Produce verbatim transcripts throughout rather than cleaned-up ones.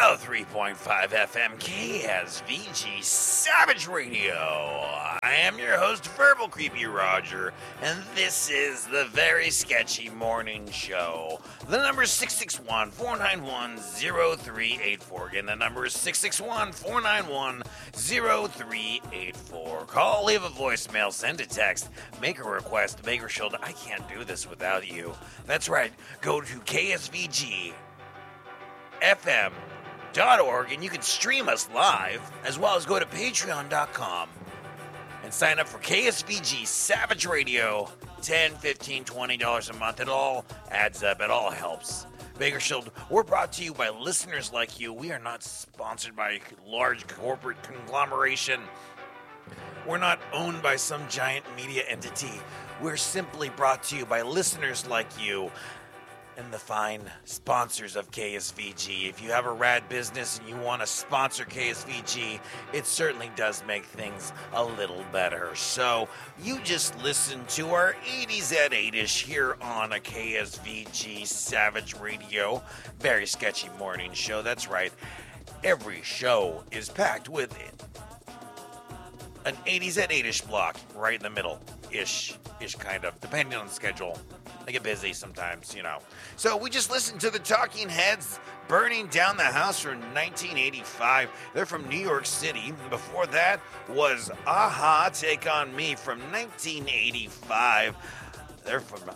oh three point five F M K S V G Savage Radio. I am your host, Verbal Creepy Roger, and this is the Very Sketchy Morning Show. The number is six six one, four nine one, zero three eight four. Again, the number is six six one, four nine one, zero three eight four. Call, leave a voicemail, send a text, make a request, Baker Shield. I can't do this without you. That's right. Go to K S V G F M dot org and you can stream us live, as well as go to patreon dot com and sign up for K S V G Savage Radio. ten, fifteen, twenty dollars a month. It all adds up. It all helps. Baker Shield, we're brought to you by listeners like you. We are not sponsored by a large corporate conglomeration. We're not owned by some giant media entity. We're simply brought to you by listeners like you and the fine sponsors of K S V G. If you have a rad business and you want to sponsor K S V G, it certainly does make things a little better. So you just listen to our eighties at eight-ish here on a K S V G Savage Radio. Very Sketchy Morning Show. That's right. Every show is packed with it. An eighties at eight-ish block right in the middle. Ish. Ish, kind of. Depending on the schedule. I get busy sometimes, you know. So we just listened to the Talking Heads, Burning Down the House from nineteen eighty-five. They're from New York City. Before that was Aha, Take On Me from nineteen eighty-five. They're from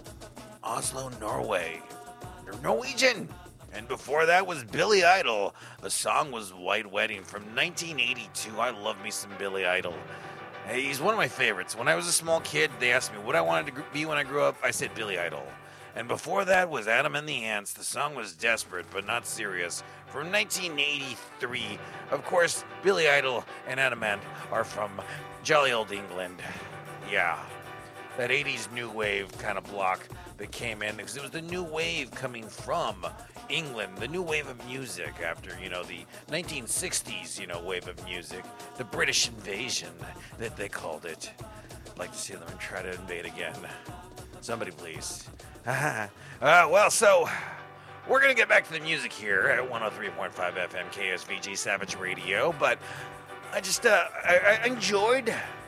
Oslo, Norway. They're Norwegian. And before that was Billy Idol. The song was White Wedding from nineteen eighty-two. I love me some Billy Idol. Hey, he's one of my favorites. When I was a small kid, they asked me what I wanted to be when I grew up. I said Billy Idol. And before that was Adam and the Ants. The song was Desperate But Not Serious from nineteen eighty-three. Of course, Billy Idol and Adam Ant are from jolly old England. Yeah, that eighties new wave kind of block that came in, because it was the new wave coming from England, the new wave of music after, you know, the nineteen sixties, you know, wave of music, the British invasion that they called it. I'd like to see them try to invade again. Somebody please. uh, well, so we're going to get back to the music here at one oh three point five F M K S V G Savage Radio, but I just, uh, I, I enjoyed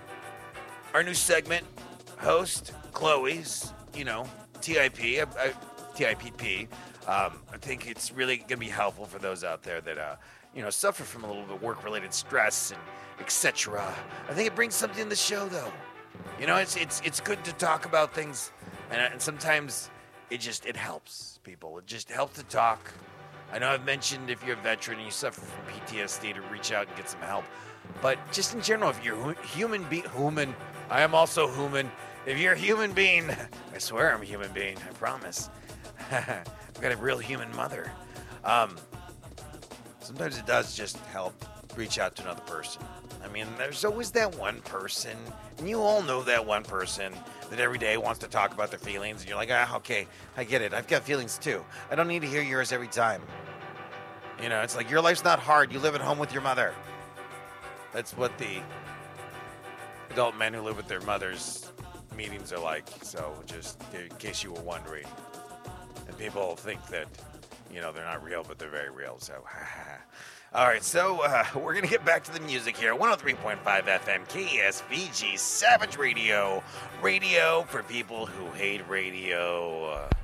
our new segment host, Chloe's, you know, T I P, uh, uh, T I P P. Um, I think it's really going to be helpful for those out there that, uh, you know, suffer from a little bit of work-related stress and et cetera. I think it brings something to the show, though. You know, it's it's it's good to talk about things, and, and sometimes it just it helps people. It just helps to talk. I know I've mentioned if you're a veteran and you suffer from P T S D to reach out and get some help, but just in general, if you're hu- human being, human, I am also human. If you're a human being, I swear I'm a human being. I promise. I've got a real human mother. Um, sometimes it does just help reach out to another person. I mean, there's always that one person, and you all know that one person that every day wants to talk about their feelings, and you're like, ah, okay, I get it. I've got feelings too. I don't need to hear yours every time. You know, it's like, your life's not hard. You live at home with your mother. That's what the adult men who live with their mothers meetings are like. So just in case you were wondering. And people think that, you know, they're not real, but they're very real. So, all right. So uh, we're going to get back to the music here. one oh three point five F M K S V G Savage Radio. Radio for people who hate radio. Uh,